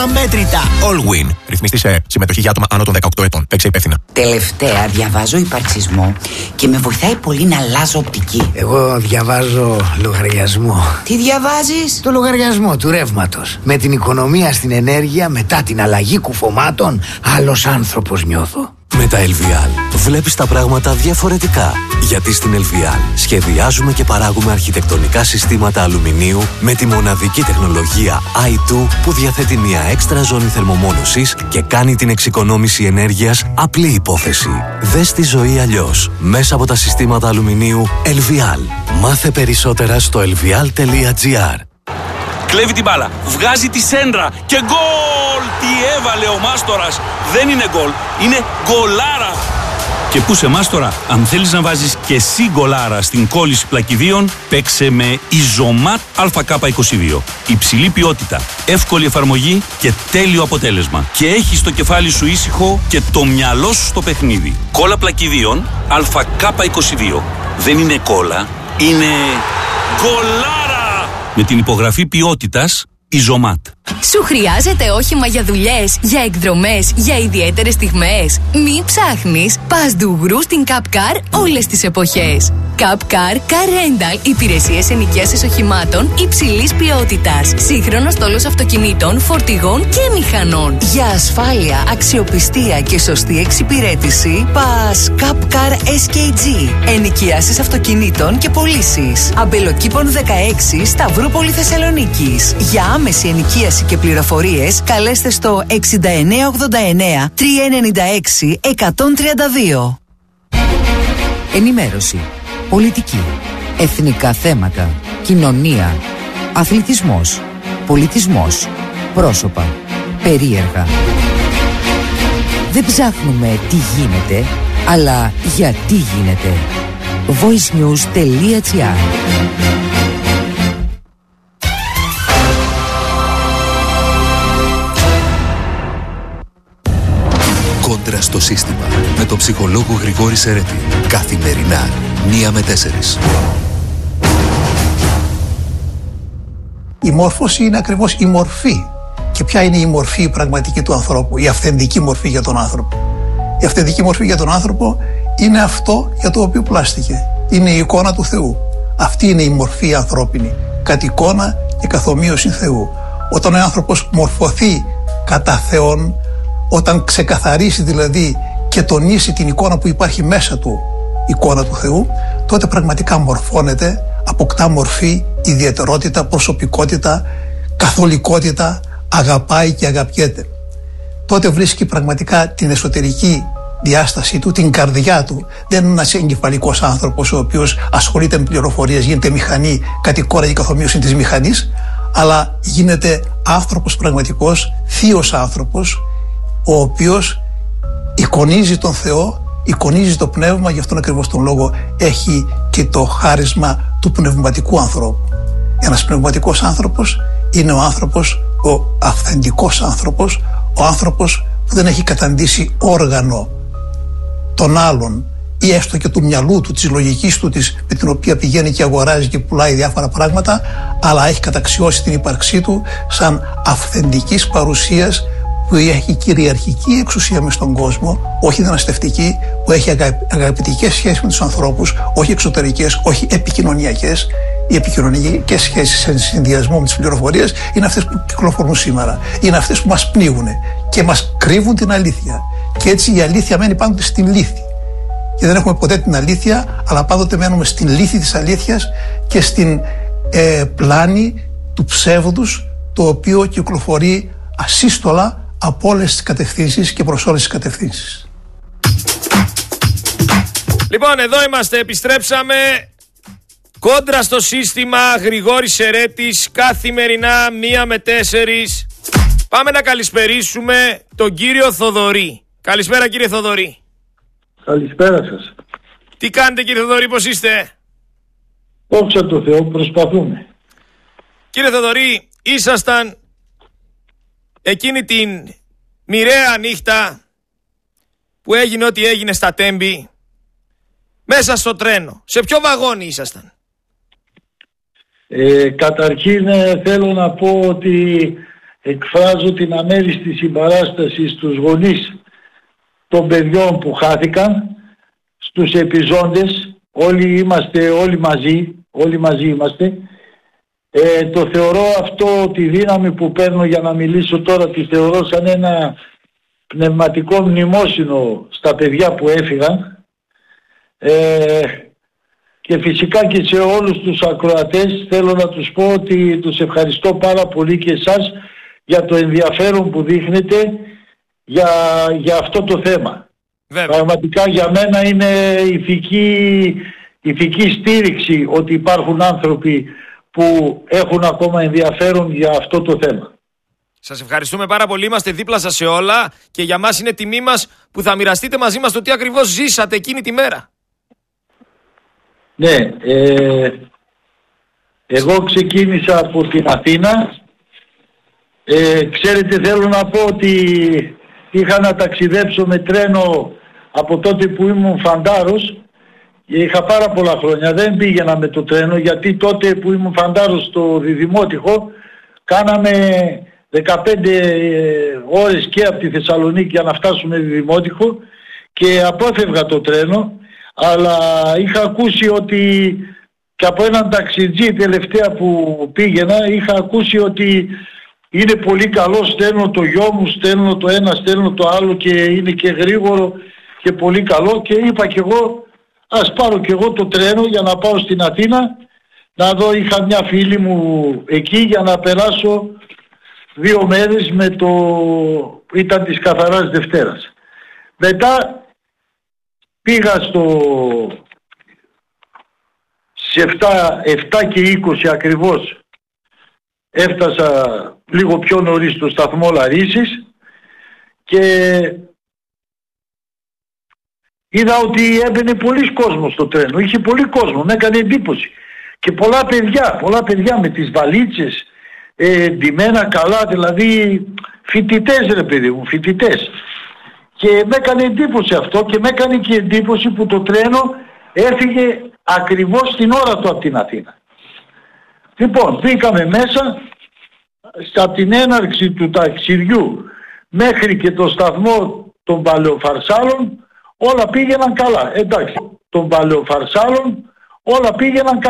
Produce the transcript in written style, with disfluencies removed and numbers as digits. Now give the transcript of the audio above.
αμέτρητα. All Win. Ρυθμιστή σε συμμετοχή για άτομα άνω των 18 ετών. Παίξε υπεύθυνα. Τελευταία διαβάζω υπαρξισμό και με βοηθάει πολύ να αλλάζω οπτική. Εγώ διαβάζω λογαριασμό. Τι διαβάζεις? Το λογαριασμό του ρεύματος. Με την οικονομία στην ενέργεια, μετά την αλλαγή κουφωμάτων, άλλος άνθρωπος νιώθω. Με τα LVL βλέπεις τα πράγματα διαφορετικά. Γιατί στην LVL σχεδιάζουμε και παράγουμε αρχιτεκτονικά συστήματα αλουμινίου με τη μοναδική τεχνολογία i2 που διαθέτει μια έξτρα ζώνη θερμομόνωσης και κάνει την εξοικονόμηση ενέργειας απλή υπόθεση. Δες τη ζωή αλλιώς μέσα από τα συστήματα αλουμινίου LVL. Μάθε περισσότερα στο lvl.gr. Κλέβει την μπάλα, βγάζει τη σέντρα και γκολ! Τι έβαλε ο Μάστορας! Δεν είναι γκολ, είναι γκολάρα! Και πού σε Μάστορα, αν θέλεις να βάζεις και εσύ γκολάρα στην κόλληση πλακιδίων, παίξε με Ιζωμάτ ΑΚ22. Υψηλή ποιότητα, εύκολη εφαρμογή και τέλειο αποτέλεσμα. Και έχεις το κεφάλι σου ήσυχο και το μυαλό σου στο παιχνίδι. Κόλλα πλακιδίων ΑΚ22. Δεν είναι κόλλα, είναι γκολάρα! Με την υπογραφή ποιότητας Ιζωμάτ. Σου χρειάζεται όχημα για δουλειές, για εκδρομές, για ιδιαίτερες στιγμές? Μη ψάχνεις, πας ντουγρού στην Cup Car όλες τις εποχές. Cup Car Car Rental, υπηρεσίες ενοικίασης οχημάτων υψηλής ποιότητας. Σύγχρονο στόλος αυτοκινήτων, φορτηγών και μηχανών. Για ασφάλεια, αξιοπιστία και σωστή εξυπηρέτηση, πας Cup Car SKG. Ενοικιάσεις αυτοκινήτων και πωλήσεις. Αμπελοκήπων 16, Σταυρούπολη Θεσσαλονίκης. Για άμεση ενοικίαση και πληροφορίες καλέστε στο 6989 396 132. Ενημέρωση, πολιτική, εθνικά θέματα, κοινωνία, αθλητισμός, πολιτισμός, πρόσωπα, περίεργα. Δεν ψάχνουμε τι γίνεται, αλλά γιατί γίνεται. voicenews.gr. Κόντρα στο σύστημα με τον ψυχολόγο Γρηγόρη Σερέτη. Καθημερινά 1 με 4. Η μόρφωση είναι ακριβώς η μορφή. Και ποια είναι η μορφή η πραγματική του ανθρώπου, η αυθεντική μορφή για τον άνθρωπο? Η αυθεντική μορφή για τον άνθρωπο είναι αυτό για το οποίο πλάστηκε. Είναι η εικόνα του Θεού. Αυτή είναι η μορφή ανθρώπινη. Κατ' εικόνα και καθομοίωση Θεού. Όταν ο άνθρωπος μορφωθεί κατά Θεόν, όταν ξεκαθαρίσει δηλαδή και τονίσει την εικόνα που υπάρχει μέσα του, εικόνα του Θεού, τότε πραγματικά μορφώνεται, αποκτά μορφή, ιδιαιτερότητα, προσωπικότητα, καθολικότητα, αγαπάει και αγαπιέται. Τότε βρίσκει πραγματικά την εσωτερική διάσταση του, την καρδιά του. Δεν είναι ένας εγκεφαλικός άνθρωπος ο οποίος ασχολείται με πληροφορίες, γίνεται μηχανή, κατ' εικόνα και καθομοίωση της μηχανής, αλλά γίνεται άνθρωπος πραγματικός, θείος άνθρωπος, ο οποίος εικονίζει τον Θεό, εικονίζει το πνεύμα, γι' αυτόν ακριβώς τον λόγο έχει και το χάρισμα του πνευματικού ανθρώπου. Ένας πνευματικός άνθρωπος είναι ο άνθρωπος, ο αυθεντικός άνθρωπος, ο άνθρωπος που δεν έχει καταντήσει όργανο των άλλων ή έστω και του μυαλού του, της λογικής του, με την οποία πηγαίνει και αγοράζει και πουλάει διάφορα πράγματα, αλλά έχει καταξιώσει την ύπαρξή του σαν αυθεντικής παρουσίας που έχει κυριαρχική εξουσία μες στον κόσμο, όχι δυναστευτική, που έχει αγαπητικές σχέσεις με τους ανθρώπους, όχι εξωτερικές, όχι επικοινωνιακές. Οι επικοινωνιακές σχέσεις σε συνδυασμό με τις πληροφορίες είναι αυτές που κυκλοφορούν σήμερα. Είναι αυτές που μας πνίγουν και μας κρύβουν την αλήθεια. Και έτσι η αλήθεια μένει πάντοτε στην λύθη. Και δεν έχουμε ποτέ την αλήθεια, αλλά πάντοτε μένουμε στην λύθη της αλήθειας και στην πλάνη του ψεύδους, το οποίο κυκλοφορεί ασύστολα από όλες τις κατευθύνσεις και προς όλες τις κατευθύνσεις. Λοιπόν, εδώ είμαστε, επιστρέψαμε. Κόντρα στο σύστημα, Γρηγόρης Σερέτης, καθημερινά 1 με 4. Πάμε να καλησπερίσουμε τον κύριο Θοδωρή. Καλησπέρα κύριε Θοδωρή. Καλησπέρα σας. Τι κάνετε κύριε Θοδωρή, πώς είστε? Δόξα τω Θεώ, προσπαθούμε. Κύριε Θοδωρή, ήσασταν εκείνη την μοιραία νύχτα που έγινε ό,τι έγινε στα Τέμπη, μέσα στο τρένο. Σε ποιο βαγόνι ήσασταν? Καταρχήν θέλω να πω ότι εκφράζω την αμέριστη συμπαράσταση στους γονείς των παιδιών που χάθηκαν, στους επιζώντες, όλοι μαζί είμαστε. Το θεωρώ αυτό, τη δύναμη που παίρνω για να μιλήσω τώρα, τη θεωρώ σαν ένα πνευματικό μνημόσυνο στα παιδιά που έφυγαν, και φυσικά και σε όλους τους ακροατές θέλω να τους πω ότι τους ευχαριστώ πάρα πολύ και εσάς για το ενδιαφέρον που δείχνετε για αυτό το θέμα. Βέβαια. Πραγματικά για μένα είναι ηθική στήριξη ότι υπάρχουν άνθρωποι που έχουν ακόμα ενδιαφέρον για αυτό το θέμα. Σας ευχαριστούμε πάρα πολύ, είμαστε δίπλα σας σε όλα και για μας είναι τιμή μας που θα μοιραστείτε μαζί μας το τι ακριβώς ζήσατε εκείνη τη μέρα. Ναι, εγώ ξεκίνησα από την Αθήνα. Ξέρετε, θέλω να πω ότι είχα να ταξιδέψω με τρένο από τότε που ήμουν φαντάρος. Είχα πάρα πολλά χρόνια, δεν πήγαινα με το τρένο, γιατί τότε που ήμουν φαντάρος στο Διδημότυχο κάναμε 15 ώρες και από τη Θεσσαλονίκη για να φτάσουμε Διδημότυχο και απόφευγα το τρένο, αλλά είχα ακούσει ότι και από έναν ταξιτζή τελευταία που πήγαινα είχα ακούσει ότι είναι πολύ καλό, στέλνω το γιο μου, στέλνω το ένα, στέλνω το άλλο και είναι και γρήγορο και πολύ καλό, και είπα κι εγώ ας πάρω κι εγώ το τρένο για να πάω στην Αθήνα να δω. Είχα μια φίλη μου εκεί για να περάσω 2 μέρες ήταν της Καθαράς Δευτέρας. Μετά πήγα σε 7 και 20 ακριβώς, έφτασα λίγο πιο νωρίς στο σταθμό Λαρίσης και είδα ότι έμπαινε πολλοί κόσμος στο τρένο, είχε πολύ κόσμο, με έκανε εντύπωση. Και πολλά παιδιά με τις βαλίτσες, ντυμένα καλά, δηλαδή φοιτητές ρε παιδί μου, φοιτητές. Και με έκανε εντύπωση αυτό και με έκανε και εντύπωση που το τρένο έφυγε ακριβώς την ώρα του από την Αθήνα. Λοιπόν, μπήκαμε μέσα, από την έναρξη του ταξιδιού μέχρι και το σταθμό των Παλαιοφαρσάλων όλα πήγαιναν καλά. Εντάξει, των Παλαιοφαρσάλων όλα πήγαιναν καλά.